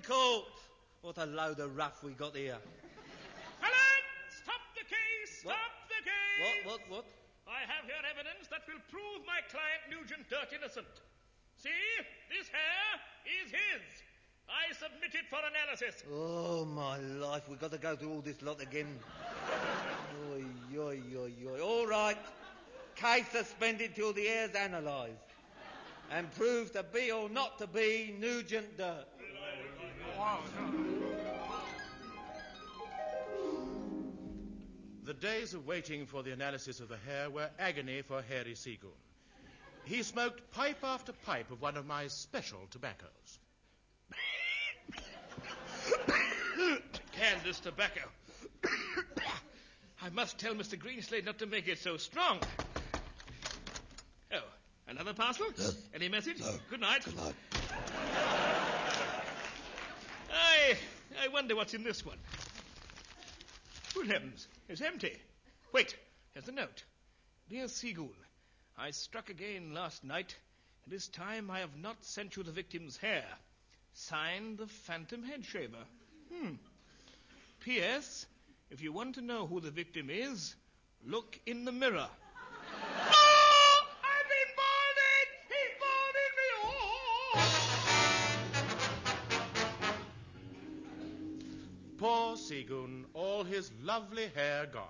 court. What a load of rough we got here. Helen! Stop the case! Stop the case! What? I have here evidence that will prove my client Nugent Dirt innocent. See? This hair is his. I submit it for analysis. Oh, my life. We've got to go through all this lot again. Oi. All right. Case suspended till the hair's analysed and proved to be or not to be Nugent Dirt. The days of waiting for the analysis of the hair were agony for Harry Seagoon. He smoked pipe after pipe of one of my special tobaccos. Kansas tobacco. I must tell Mr. Greenslade not to make it so strong. Oh, another parcel? No. Any message? No. Good night. Good night. I wonder what's in this one. Good heavens, it's empty. Wait, there's a note. Dear Seagoon, I struck again last night, and this time I have not sent you the victim's hair. Signed, the Phantom Head Shaver. P.S. If you want to know who the victim is, look in the mirror. Oh! I've been balded! He's balded me! Oh! Poor Seagoon, all his lovely hair gone.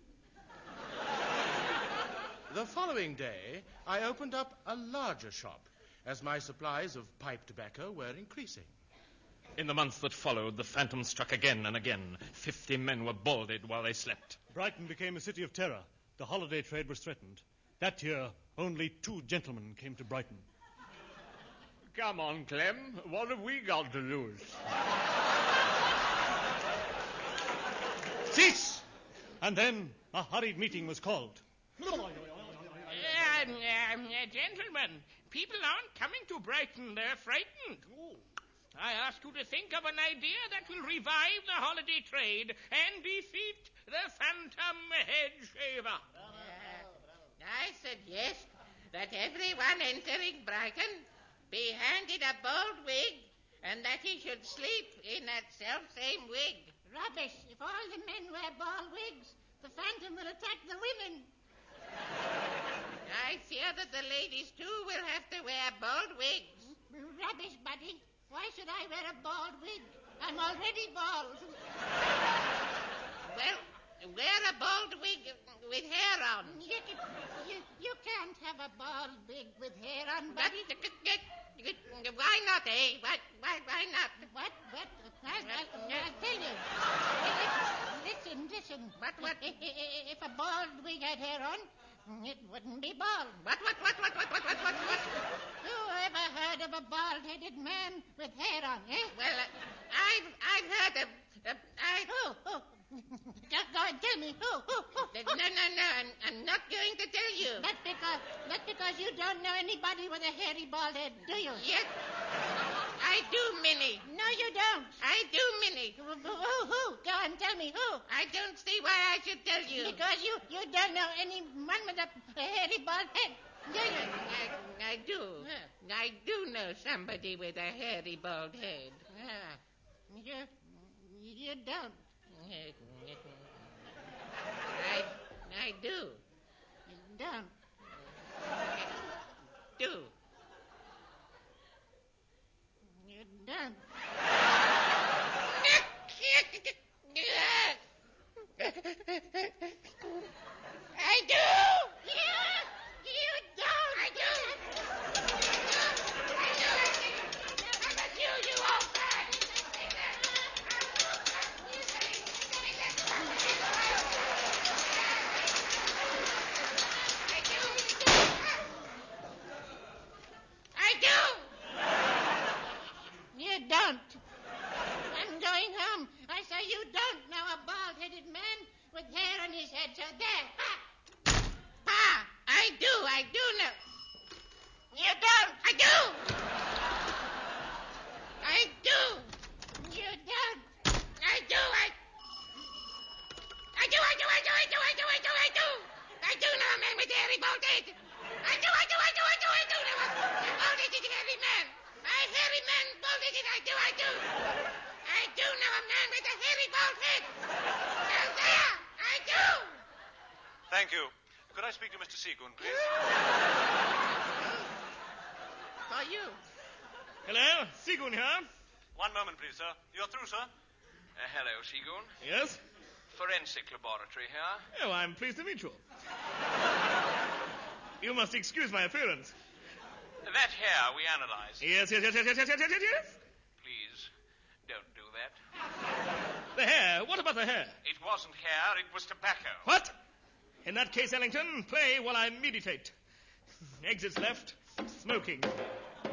The following day, I opened up a larger shop, as my supplies of pipe tobacco were increasing. In the months that followed, the Phantom struck again and again. 50 men were balded while they slept. Brighton became a city of terror. The holiday trade was threatened. That year, only 2 gentlemen came to Brighton. Come on, Clem. What have we got to lose? Cease! And then a hurried meeting was called. Gentlemen, people aren't coming to Brighton. They're frightened. I ask you to think of an idea that will revive the holiday trade and defeat the Phantom Head Shaver. I suggest that everyone entering Brighton be handed a bald wig and that he should sleep in that self-same wig. Rubbish. If all the men wear bald wigs, the Phantom will attack the women. I fear that the ladies, too, will have to wear bald wigs. Rubbish, Buddy. Why should I wear a bald wig? I'm already bald. Well, wear a bald wig with hair on. You can't have a bald wig with hair on, Buddy. Why not, eh? Why not? What? I'll tell you. Listen. What? If a bald wig had hair on, it wouldn't be bald. What? Who ever heard of a bald-headed man with hair on, eh? Well, I've heard of... Who? Just go and tell me who. No, I'm not going to tell you. That's because you don't know anybody with a hairy bald head, do you? Yes, I do, Minnie. No, you don't. I do, Minnie. Who? Go and tell me who. I don't see why I should tell you. Because you don't know anyone with a hairy bald head, do you? I do. Yeah. I do know somebody with a hairy bald head. You don't. I do. You don't. Do. You don't. I do. You don't. I do. How about you old man? I do. You don't. I'm going home. I say you don't know a bald-headed man with hair on his head. So there. Pa, I do know. You don't. I do. I do. You don't. I do. I do know a man with a hairy bald head. I do know a bald-headed hairy man. A hairy man, bald-headed, I do. I do know a man with a hairy bald head. Now there, I do. Thank you. Could I speak to Mr. Seagoon, please? For you. Hello, Seagoon here. One moment, please, sir. You're through, sir. Hello, Seagoon. Yes? Forensic laboratory here. Oh, I'm pleased to meet you. You must excuse my appearance. That hair we analyzed. Yes. Please, don't do that. The hair. What about the hair? It wasn't hair, it was tobacco. What? In that case, Ellington, play while I meditate. Exits left. Smoking.